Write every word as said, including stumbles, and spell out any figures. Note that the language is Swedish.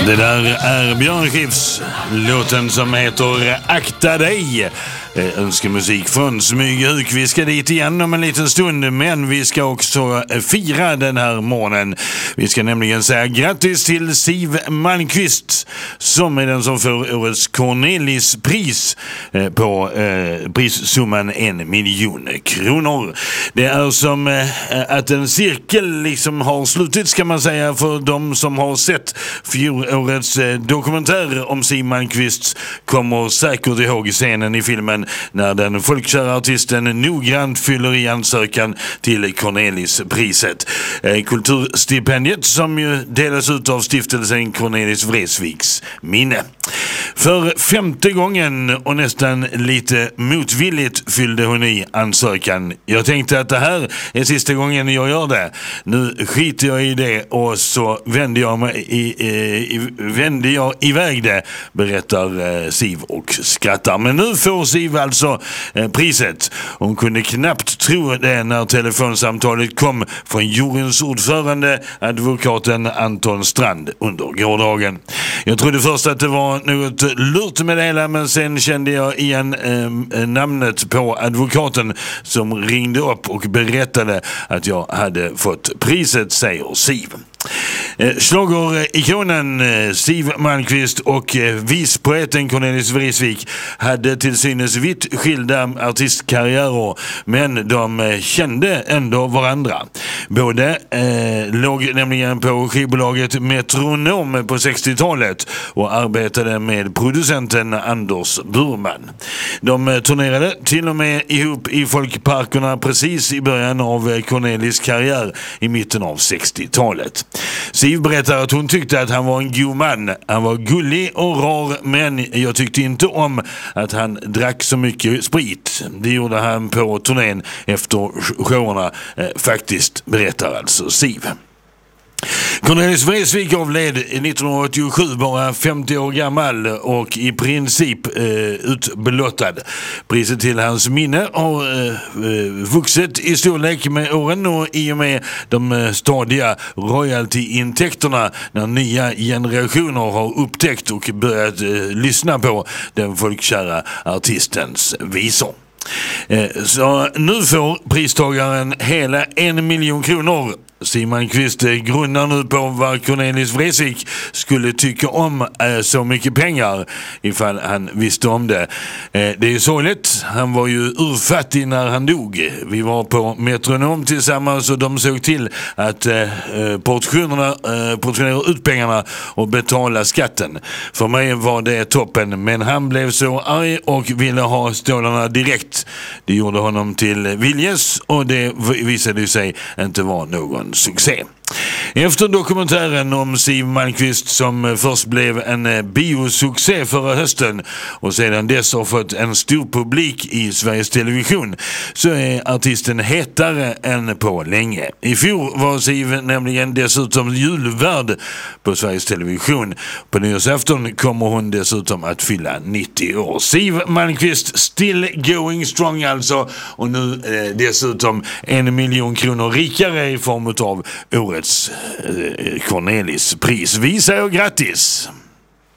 Det där är Björn Skifs, låten som heter Akta dig. Önskemusik från Smygehuk. Vi ska dit igen om en liten stund, men vi ska också fira den här morgonen. Vi ska nämligen säga grattis till Siv Malmkvist, som är den som får årets Cornelispris på eh, prissumman en miljon kronor. Det är som eh, att en cirkel liksom har slutits, kan man säga, för de som har sett fjolårets eh, dokumentär om Siv Malmkvist kommer säkert ihåg scenen i filmen när den folkkära artisten noggrant fyller i ansökan till Cornelispriset. Eh, kulturstipendiet som ju delas ut av stiftelsen Cornelis Vreeswijks minne. För femte gången och nästan lite motvilligt fyllde hon i ansökan. Jag tänkte att det här är sista gången jag gör det. Nu skiter jag i det och så vänder jag, mig i, i, vänder jag iväg det, berättar eh, Siv och skrattar. Men nu får Siv alltså eh, priset. Hon kunde knappt tro det när telefonsamtalet kom från juryns ordförande, advokaten Anton Strand, under gårdagen. Jag trodde först att det var något lurt med det hela, men sen kände jag igen eh, namnet på advokaten som ringde upp och berättade att jag hade fått priset, säger Siv. Eh, Schlagerikonen eh, Siv Malmkvist och eh, vispoeten Cornelis Vreeswijk hade till synes vitt skilda artistkarriärer, men de eh, kände ändå varandra. Båda eh, låg nämligen på skivbolaget Metronom på sextiotalet och arbetade med producenten Anders Burman. De eh, turnerade till och med ihop i folkparkerna precis i början av eh, Cornelis karriär i mitten av sextiotalet. Siv berättar att hon tyckte att han var en god man. Han var gullig och rar, men jag tyckte inte om att han drack så mycket sprit. Det gjorde han på turnén efter showerna, eh, faktiskt, berättar alltså Siv. Cornelis Vreeswijk avled nittonhundraåttiosju, bara femtio år gammal och i princip eh, utblottad. Priset till hans minne har eh, vuxit i storlek med åren, och i och med de eh, stadiga royaltyintäkterna när nya generationer har upptäckt och börjat eh, lyssna på den folkkära artistens visor. Så nu får pristagaren hela en miljon kronor. Siv Malmkvist grundar nu på vad Cornelis Vreeswijk skulle tycka om äh, så mycket pengar ifall han visste om det. Eh, det är sorgligt. Han var ju urfattig när han dog. Vi var på Metronom tillsammans och de såg till att eh, portionerna, eh, portionera ut pengarna och betala skatten. För mig var det toppen, men han blev så arg och ville ha stålarna direkt. Det gjorde honom till viljes, och det visade sig inte vara någon succé. Efter dokumentären om Siv Malmkvist, som först blev en biosuccé förra hösten och sedan dess har fått en stor publik i Sveriges Television, så är artisten hetare än på länge. I fjol var Siv nämligen dessutom julvärd på Sveriges Television. På nyårsafton kommer hon dessutom att fylla nittio år. Siv Malmkvist still going strong alltså, och nu eh, dessutom en miljon kronor rikare i form av årets Cornelis pris. Vi säger grattis!